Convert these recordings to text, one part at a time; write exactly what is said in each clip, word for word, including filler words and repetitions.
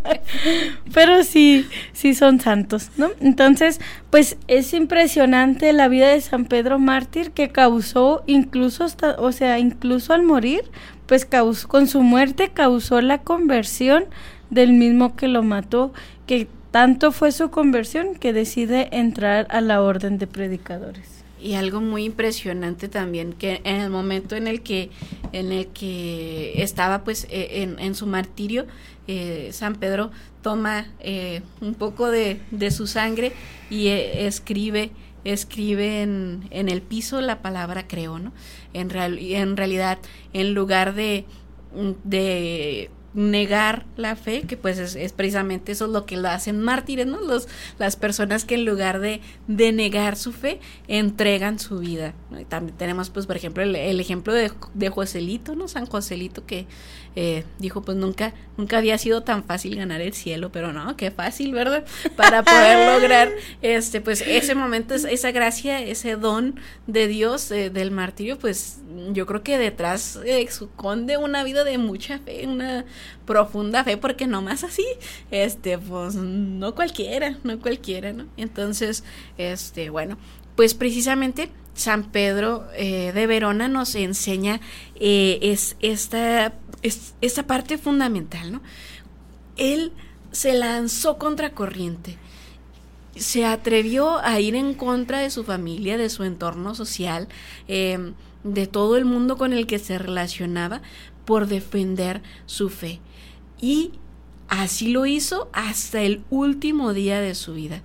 Pero sí, sí son santos, ¿no? Entonces, pues es impresionante la vida de San Pedro Mártir, que causó incluso hasta, o sea, incluso al morir, pues causó, con su muerte causó la conversión del mismo que lo mató, que tanto fue su conversión que decide entrar a la orden de predicadores. Y algo muy impresionante también, que en el momento en el que en el que estaba pues eh, en, en su martirio, eh, San Pedro toma eh, un poco de, de su sangre y eh, escribe escribe en, en el piso la palabra creo, ¿no? En, real, en realidad, en lugar de de negar la fe, que pues es, es precisamente eso es lo que lo hacen mártires, ¿no? Los, las personas que en lugar de, de negar su fe, entregan su vida, ¿no? Y también tenemos, pues, por ejemplo, el, el ejemplo de, de Joselito, ¿no? San Joselito, que eh, dijo, pues, nunca, nunca había sido tan fácil ganar el cielo, pero no, qué fácil, ¿verdad? Para poder lograr, este, pues, ese momento, esa gracia, ese don de Dios, eh, del martirio, pues, yo creo que detrás eh, esconde una vida de mucha fe, una profunda fe, porque nomás así, este, pues, no cualquiera, no cualquiera, ¿no? Entonces, este, bueno, pues precisamente San Pedro eh, de Verona nos enseña eh, es esta, es, esta parte fundamental, ¿no? Él se lanzó contracorriente, se atrevió a ir en contra de su familia, de su entorno social, eh, de todo el mundo con el que se relacionaba, por defender su fe. Y así lo hizo hasta el último día de su vida.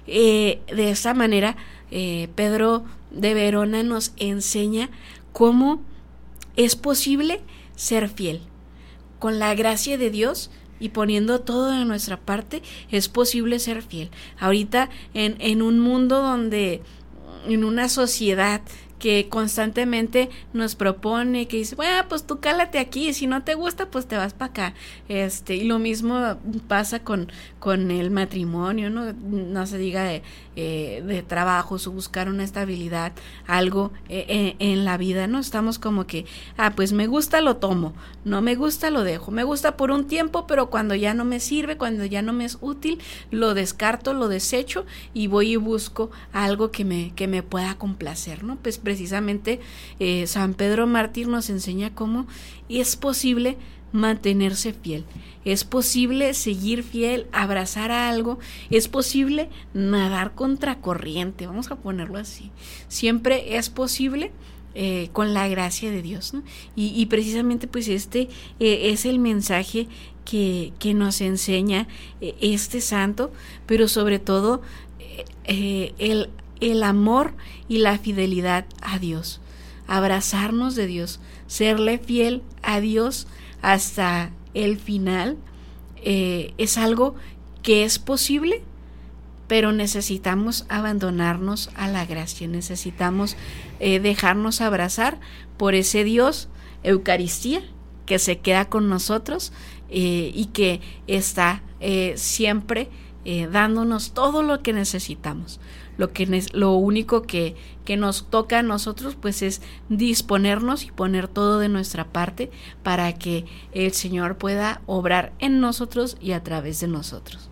Eh, de esa manera, eh, Pedro de Verona nos enseña cómo es posible ser fiel. Con la gracia de Dios y poniendo todo de nuestra parte, es posible ser fiel. Ahorita, en, en un mundo donde, en una sociedad que constantemente nos propone, que dice, bueno, pues tú cálate aquí, si no te gusta, pues te vas para acá, este, y lo mismo pasa con, con el matrimonio, ¿no? No se diga de, eh, de trabajos o buscar una estabilidad, algo eh, eh, en la vida, ¿no? Estamos como que, ah, pues me gusta, lo tomo, no me gusta, lo dejo, me gusta por un tiempo, pero cuando ya no me sirve, cuando ya no me es útil, lo descarto, lo desecho y voy y busco algo que me, que me pueda complacer, ¿no? Pues precisamente eh, San Pedro Mártir nos enseña cómo es posible mantenerse fiel, es posible seguir fiel, abrazar a algo, es posible nadar contracorriente, vamos a ponerlo así, siempre es posible eh, con la gracia de Dios, ¿no? Y, y precisamente pues este eh, es el mensaje que, que nos enseña eh, este santo, pero sobre todo eh, eh, el el amor y la fidelidad a Dios, abrazarnos de Dios, serle fiel a Dios hasta el final, eh, es algo que es posible, pero necesitamos abandonarnos a la gracia, necesitamos eh, dejarnos abrazar por ese Dios, Eucaristía, que se queda con nosotros eh, y que está eh, siempre eh, dándonos todo lo que necesitamos. Lo que lo único que, que nos toca a nosotros pues es disponernos y poner todo de nuestra parte para que el Señor pueda obrar en nosotros y a través de nosotros.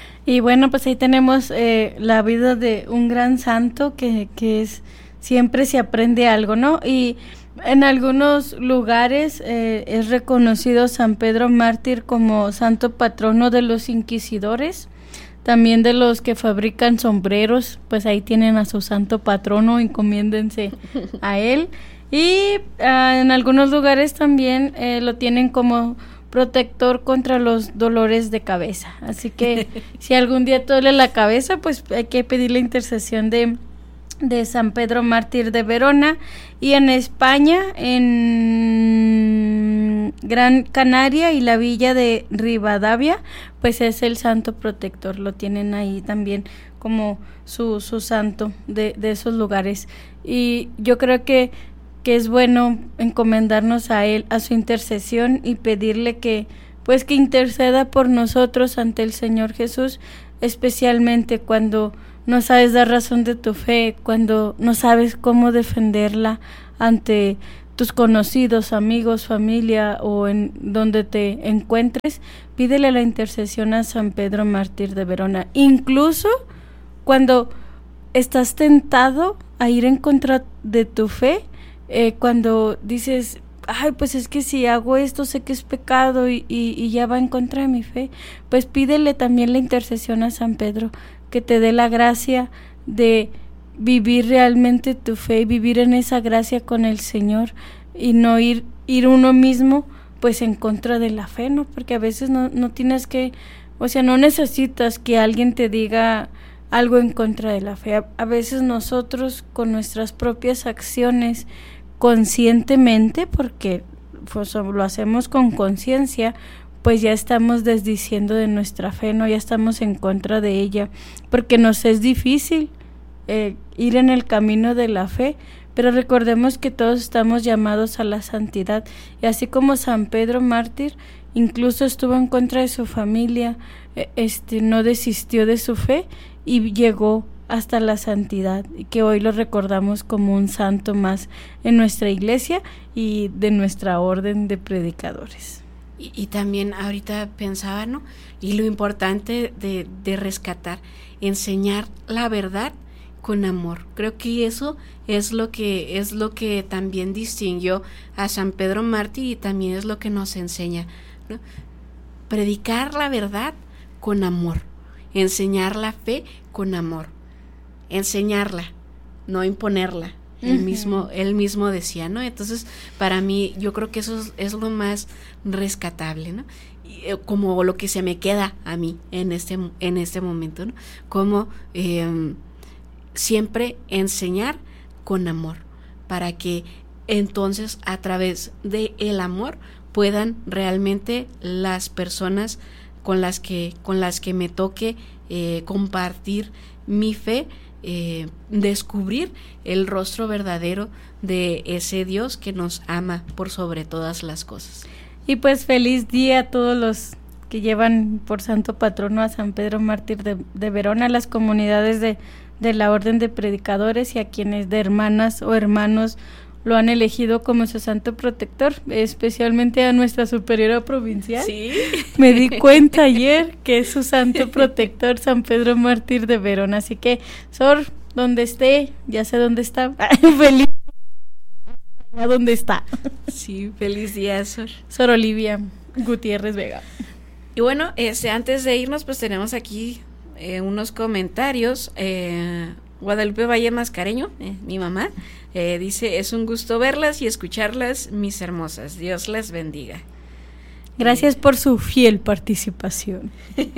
Y bueno, pues ahí tenemos eh, la vida de un gran santo que, que es siempre se aprende algo, ¿no? Y en algunos lugares eh, es reconocido San Pedro Mártir como santo patrono de los inquisidores. También de los que fabrican sombreros, pues ahí tienen a su santo patrono, encomiéndense a él. Y uh, en algunos lugares también eh, lo tienen como protector contra los dolores de cabeza. Así que si algún día te duele la cabeza, pues hay que pedir la intercesión de, de San Pedro Mártir de Verona. Y en España, en Gran Canaria y la villa de Rivadavia, pues es el santo protector, lo tienen ahí también como su, su santo de, de esos lugares. Y yo creo que, que es bueno encomendarnos a él, a su intercesión y pedirle que, pues que interceda por nosotros ante el Señor Jesús, especialmente cuando no sabes dar razón de tu fe, cuando no sabes cómo defenderla ante tus conocidos, amigos, familia o en donde te encuentres, pídele la intercesión a San Pedro Mártir de Verona. Incluso cuando estás tentado a ir en contra de tu fe, eh, cuando dices, ay, pues es que si hago esto sé que es pecado y, y, y ya va en contra de mi fe, pues pídele también la intercesión a San Pedro, que te dé la gracia de vivir realmente tu fe y vivir en esa gracia con el Señor y no ir, ir uno mismo pues en contra de la fe, ¿no? Porque a veces no, no tienes que, o sea, no necesitas que alguien te diga algo en contra de la fe. A, a veces nosotros con nuestras propias acciones conscientemente, porque pues, lo hacemos con conciencia, pues ya estamos desdiciendo de nuestra fe, ¿no? Ya estamos en contra de ella, porque nos es difícil Eh, ir en el camino de la fe, pero recordemos que todos estamos llamados a la santidad, y así como San Pedro Mártir incluso estuvo en contra de su familia, eh, este no desistió de su fe y llegó hasta la santidad, y que hoy lo recordamos como un santo más en nuestra iglesia y de nuestra orden de predicadores. Y, y también ahorita pensaba, ¿no? Y lo importante de, de rescatar, enseñar la verdad con amor. Creo que eso es lo que es lo que también distinguió a San Pedro Mártir y también es lo que nos enseña, ¿no? Predicar la verdad con amor, enseñar la fe con amor, enseñarla, no imponerla. Uh-huh. Él mismo, él mismo decía, ¿no? Entonces, para mí, yo creo que eso es, es lo más rescatable, ¿no? Y, eh, como lo que se me queda a mí en este, en este momento, ¿no? Como eh, siempre enseñar con amor, para que entonces a través de el amor puedan realmente las personas con las que con las que me toque eh, compartir mi fe, eh, descubrir el rostro verdadero de ese Dios que nos ama por sobre todas las cosas. Y pues feliz día a todos los que llevan por santo patrono a San Pedro Mártir de, de Verona, a las comunidades de de la orden de predicadores y a quienes de hermanas o hermanos lo han elegido como su santo protector, especialmente a nuestra superiora provincial. Sí. Me di cuenta ayer que es su santo protector, San Pedro Mártir de Verona. Así que, Sor, donde esté, ya sé dónde está. Feliz día donde está. Sí, feliz día, Sor. Sor Olivia Gutiérrez Vega. Y bueno, este, antes de irnos, pues tenemos aquí Eh, unos comentarios. eh, Guadalupe Valle Mascareño, eh, mi mamá, eh, dice, es un gusto verlas y escucharlas, mis hermosas, Dios las bendiga. Gracias eh, por su fiel participación.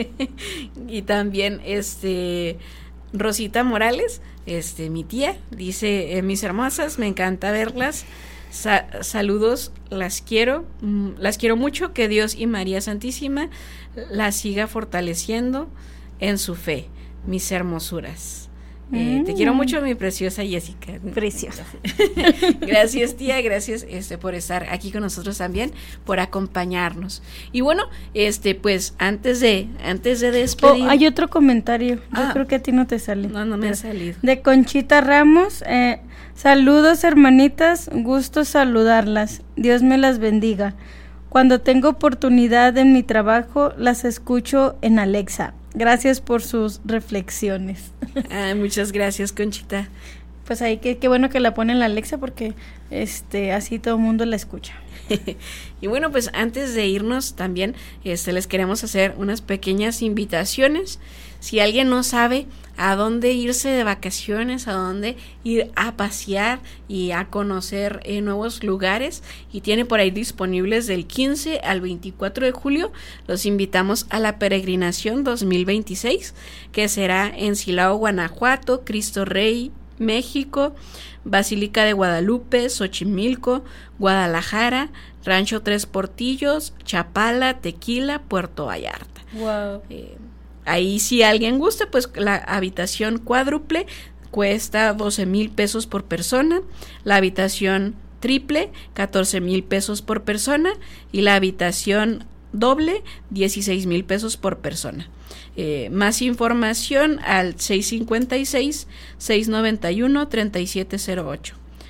Y también este Rosita Morales, este mi tía, dice, eh, mis hermosas, me encanta verlas, Sa- saludos, las quiero, mm, las quiero mucho, que Dios y María Santísima las siga fortaleciendo en su fe, mis hermosuras. Eh, mm. Te quiero mucho, mi preciosa Jessica. Preciosa. Gracias, tía, gracias este por estar aquí con nosotros también, por acompañarnos. Y bueno, este pues antes de antes de despedir. Oh, hay otro comentario. Yo ah, creo que a ti no te sale. No, no me ha salido. De Conchita Ramos, eh, saludos hermanitas, gusto saludarlas. Dios me las bendiga. Cuando tengo oportunidad en mi trabajo, las escucho en Alexa. Gracias por sus reflexiones. Ah, muchas gracias, Conchita. Pues ahí qué bueno que la ponen en la Alexa, porque este así todo el mundo la escucha. Y bueno, pues antes de irnos también este les queremos hacer unas pequeñas invitaciones. Si alguien no sabe a dónde irse de vacaciones, a dónde ir a pasear y a conocer eh, nuevos lugares, y tiene por ahí disponibles del quince al veinticuatro de julio, los invitamos a la peregrinación dos mil veintiséis, que será en Silao, Guanajuato, Cristo Rey, México, Basílica de Guadalupe, Xochimilco, Guadalajara, Rancho Tres Portillos, Chapala, Tequila, Puerto Vallarta. Wow. Eh, ahí si alguien gusta, pues la habitación cuádruple cuesta doce mil pesos por persona, la habitación triple catorce mil pesos por persona y la habitación doble dieciséis mil pesos por persona. Eh, más información al seis cinco seis, seis nueve uno, tres siete cero ocho.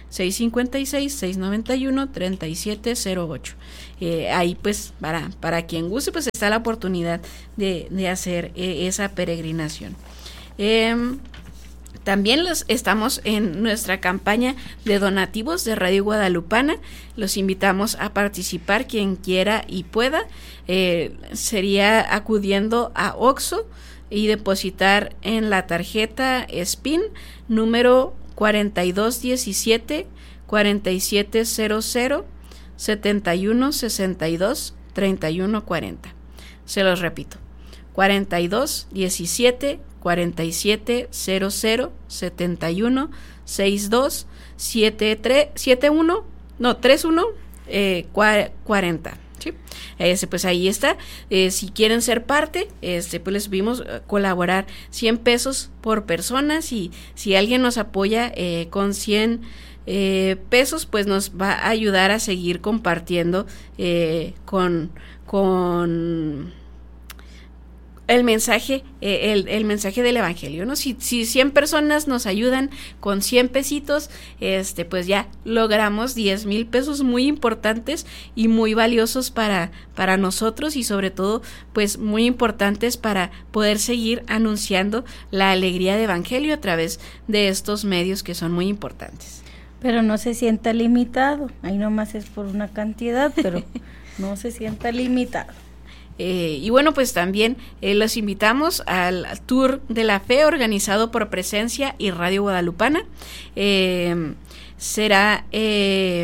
seis cinco seis, seis nueve uno, tres siete cero ocho. Eh, ahí pues para, para quien guste pues está la oportunidad de, de hacer eh, esa peregrinación. Eh, También los, estamos en nuestra campaña de donativos de Radio Guadalupana. Los invitamos a participar quien quiera y pueda. Eh, sería acudiendo a Oxxo y depositar en la tarjeta S P I N número cuarenta y dos diecisiete, cuarenta y siete cero cero, setenta y uno sesenta y dos, treinta y uno cuarenta. Se los repito. cuarenta y dos diecisiete, cuarenta y siete cero cero, setenta y uno sesenta y dos, setenta y tres, setenta y uno, no, treinta y uno, eh, cuarenta. ¿Sí? Ese, pues ahí está. Eh, si quieren ser parte, este, pues les vimos uh, colaborar cien pesos por persona. Si, si alguien nos apoya eh, con cien eh, pesos, pues nos va a ayudar a seguir compartiendo eh, con, con el mensaje, eh, el, el mensaje del evangelio, ¿no? Si, si cien personas nos ayudan con cien pesitos, este, pues ya logramos diez mil pesos muy importantes y muy valiosos para, para nosotros y sobre todo, pues muy importantes para poder seguir anunciando la alegría de evangelio a través de estos medios que son muy importantes. Pero no se sienta limitado, ahí nomás es por una cantidad, pero no se sienta limitado. Eh, y bueno, pues también eh, los invitamos al, al Tour de la Fe organizado por Presencia y Radio Guadalupana. Eh, será... Eh,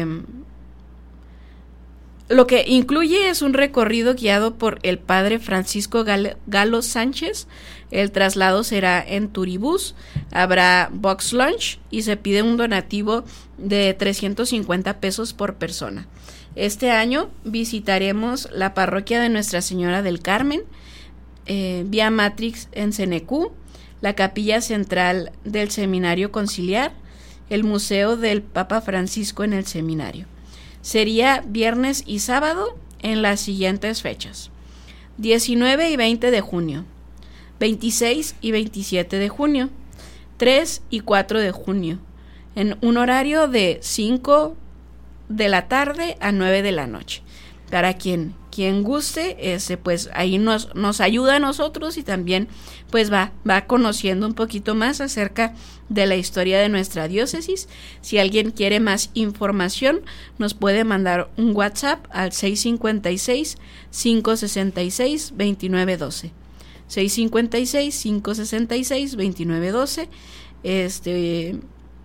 lo que incluye es un recorrido guiado por el padre Francisco Galo, Galo Sánchez. El traslado será en turibús, habrá box lunch y se pide un donativo de trescientos cincuenta pesos por persona. Este año visitaremos la parroquia de Nuestra Señora del Carmen, eh, Vía Matrix en Cenecú, la capilla central del Seminario Conciliar, el Museo del Papa Francisco en el Seminario. Sería viernes y sábado en las siguientes fechas: diecinueve y veinte de junio, veintiséis y veintisiete de junio, tres y cuatro de junio, en un horario de cinco de la tarde a nueve de la noche. Para quien quien guste, ese pues ahí nos nos ayuda a nosotros y también pues va va conociendo un poquito más acerca de la historia de nuestra diócesis. Si alguien quiere más información, nos puede mandar un WhatsApp al seis cinco seis, cinco seis seis, dos nueve uno dos. seis cinco seis, cinco seis seis, dos nueve uno dos. Este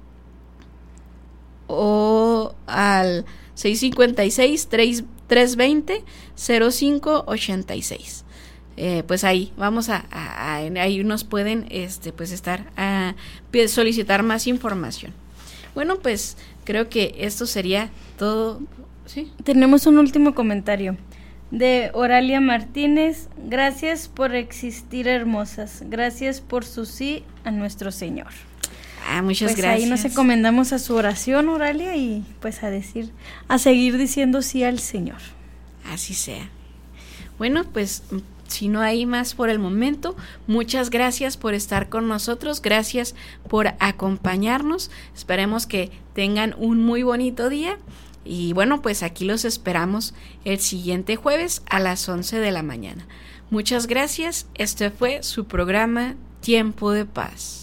o al seis cinco seis, tres dos cero, cero cinco ocho seis. Eh, pues ahí vamos a, a, a ahí nos pueden este pues estar a solicitar más información. Bueno, pues creo que esto sería todo. ¿Sí? Tenemos un último comentario de Oralia Martínez. Gracias por existir, hermosas. Gracias por su sí a nuestro Señor. Ah, muchas pues gracias. Ahí nos encomendamos a su oración, Oralia, y pues a decir, a seguir diciendo sí al Señor. Así sea. Bueno, pues si no hay más por el momento, muchas gracias por estar con nosotros, gracias por acompañarnos. Esperemos que tengan un muy bonito día y bueno, pues aquí los esperamos el siguiente jueves a las once de la mañana. Muchas gracias. Este fue su programa Tiempo de Paz.